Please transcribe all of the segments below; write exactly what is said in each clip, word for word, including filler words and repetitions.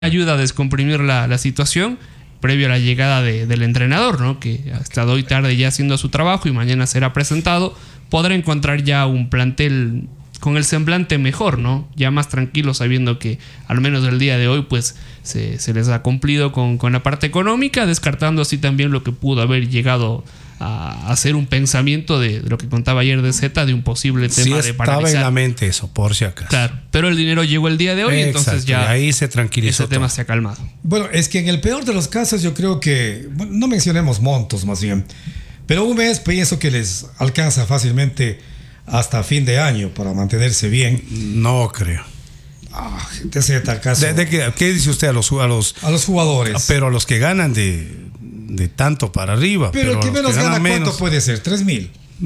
ayuda a descomprimir la, la situación previo a la llegada de, del entrenador, ¿no? Que hasta hoy tarde ya haciendo su trabajo y mañana será presentado, podrá encontrar ya un plantel con el semblante mejor, ¿no? Ya más tranquilo, sabiendo que al menos el día de hoy pues se, se les ha cumplido con, con la parte económica, descartando así también lo que pudo haber llegado a hacer un pensamiento de, de lo que contaba ayer de Z, de un posible tema sí de paralizar. estaba en la mente eso, por si acaso. Claro, pero el dinero llegó el día de hoy, exacto, entonces ya y ahí se tranquilizó ese tema todo. se ha calmado. Bueno, es que en el peor de los casos yo creo que, bueno, no mencionemos montos más bien, pero un mes pienso que les alcanza fácilmente hasta fin de año para mantenerse bien. No creo. Ah, de ese tal caso. ¿De, de qué, qué dice usted a los, a los a los jugadores? Pero a los que ganan de, de tanto para arriba. Pero, pero el que menos que gana, menos, ¿cuánto puede ser? ¿Tres mil?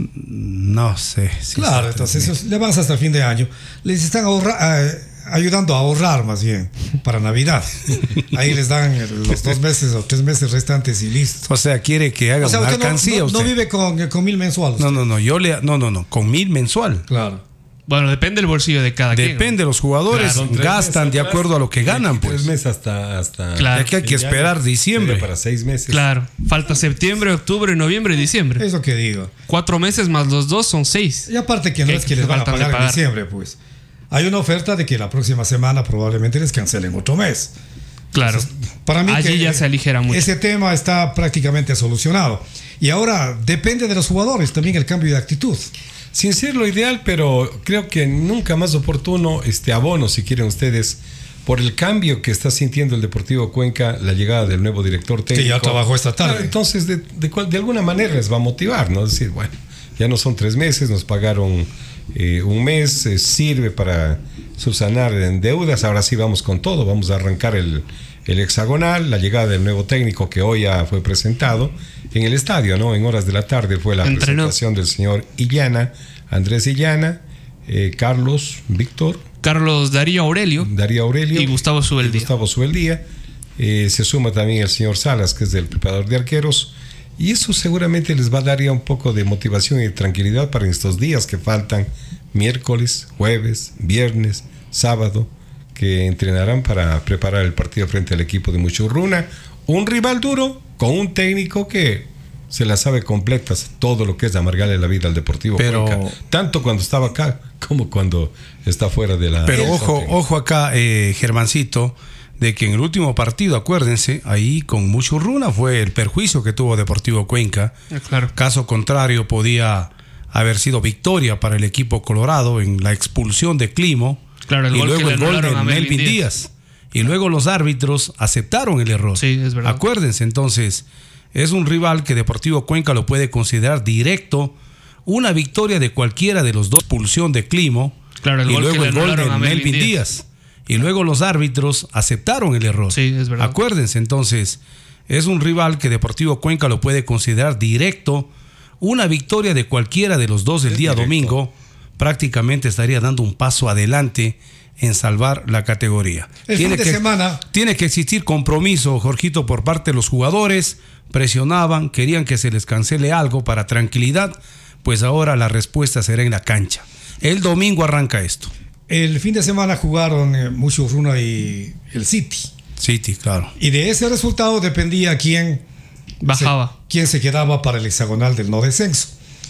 No sé. Si claro, entonces eso le avanza hasta fin de año. Les están ahorra, eh, ayudando a ahorrar más bien para Navidad. Ahí les dan los dos meses o tres meses restantes y listo. O sea, quiere que haga o sea, una usted alcancía. No, no, usted. no vive con, con mil mensuales. No, no, no. Yo le, no, no, no. Con mil mensual. Claro. Bueno, depende del bolsillo de cada quien. Depende, ¿no? Los jugadores Claro, gastan de acuerdo a lo que ganan, pues. Tres meses hasta. hasta Claro. Ya que hay que esperar diciembre. Para seis meses. Claro. Falta septiembre, octubre, noviembre y diciembre. Es lo que digo. Cuatro meses más los dos son seis. Y aparte que no que, es que, que les van a faltan de pagar, pagar en diciembre, pues. Hay una oferta de que la próxima semana probablemente les cancelen otro mes. Claro. Entonces, para mí allí que ya se aligera mucho. Ese tema está prácticamente solucionado. Y ahora depende de los jugadores también el cambio de actitud. Sin ser lo ideal, pero creo que nunca más oportuno este abono, si quieren ustedes, por el cambio que está sintiendo el Deportivo Cuenca, la llegada del nuevo director técnico. Que ya trabajó esta tarde. Entonces, de, de, cual, de alguna manera les va a motivar, ¿no? Es decir, bueno, ya no son tres meses, nos pagaron eh, un mes, eh, sirve para subsanar en deudas, ahora sí vamos con todo, vamos a arrancar el, el hexagonal, la llegada del nuevo técnico que hoy ya fue presentado en el estadio, ¿no? En horas de la tarde fue la Entrenó. presentación del señor Illana, Andrés Illana, eh, Carlos, Víctor, Carlos Darío Aurelio, Darío Aurelio y Gustavo Subeldía. y Gustavo Subeldía. Eh, se suma también el señor Salas, que es del preparador de arqueros, y eso seguramente les va a dar ya un poco de motivación y tranquilidad para estos días que faltan, miércoles, jueves, viernes, sábado, que entrenarán para preparar el partido frente al equipo de Muchurruna, un rival duro con un técnico que se la sabe completas, todo lo que es amargarle la vida al Deportivo pero, Cuenca, tanto cuando estaba acá como cuando está fuera de la... Pero ojo, ojo acá, eh, Germancito, de que en el último partido, acuérdense, ahí con Muchurruna fue el perjuicio que tuvo Deportivo Cuenca. Claro. Caso contrario, podía haber sido victoria para el equipo colorado en la expulsión de Climo. Claro, el y gol luego que el le gol de anularon a Melvin Melvin Díaz. Díaz. Y luego los árbitros aceptaron el error. Sí, es verdad. Acuérdense, entonces, es un rival que Deportivo Cuenca lo puede considerar directo. Una victoria de cualquiera de los dos, expulsión de Climo. Claro, el y gol luego que el le gol de anularon a Melvin Melvin Díaz. Díaz. Y luego los árbitros aceptaron el error. Sí, es verdad. Acuérdense, entonces, es un rival que Deportivo Cuenca lo puede considerar directo. Una victoria de cualquiera de los dos el día directo. domingo prácticamente estaría dando un paso adelante en salvar la categoría. El tiene fin de que, semana. Tiene que existir compromiso, Jorgito, por parte de los jugadores. Presionaban, querían que se les cancele algo para tranquilidad. Pues ahora la respuesta será en la cancha. El domingo arranca esto. El fin de semana jugaron eh, Muchurruna y el City. City, claro. Y de ese resultado dependía quién Bajaba. Se, quién se quedaba para el hexagonal del no descenso.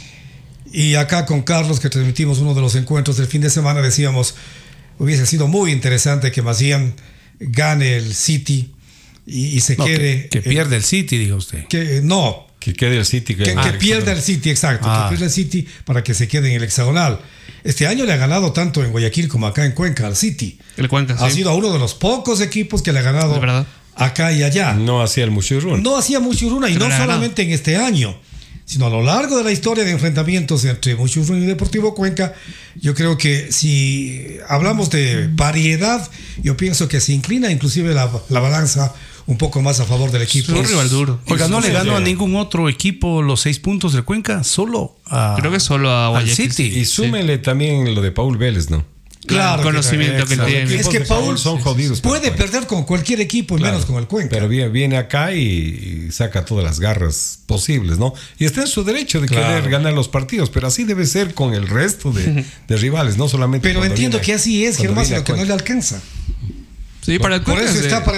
Y acá con Carlos, que transmitimos uno de los encuentros del fin de semana, decíamos, hubiese sido muy interesante que más bien gane el City y, y se No, quede... Que, que pierda el City, diga usted. Que, no, Que quede el City. que, que ah, pierda el City, exacto. Ah. Que pierda el City para que se quede en el hexagonal. Este año le ha ganado tanto en Guayaquil como acá en Cuenca al City. El Cuenca, Ha sí. sido uno de los pocos equipos que le ha ganado De verdad. acá y allá. No hacía el Muchurruna. No hacía Muchurruna y Pero no le ha solamente en este año, sino a lo largo de la historia de enfrentamientos entre Muchurruna y Deportivo Cuenca. Yo creo que si hablamos de variedad, yo pienso que se inclina inclusive la, la balanza un poco más a favor del equipo. Es un rival duro. Oiga, ¿no le Eso ganó sí. a ningún otro equipo los seis puntos del Cuenca? Solo a... Creo que solo a al Guayaquil. City. Y súmele también lo de Paul Vélez, ¿no? Claro, el conocimiento que, que, él tiene. es que de Paul son jodidos. puede para- perder con cualquier equipo y Claro, menos con el Cuenca. Pero viene, viene acá y, y saca todas las garras posibles, ¿no? Y está en su derecho de Claro. querer ganar los partidos, pero así debe ser con el resto de, de rivales, no solamente. Pero cuando entiendo viene- que así es, cuando Germán, viene lo a que no Cuenca. le alcanza. Sí, para el Por Cuenca eso es de- está para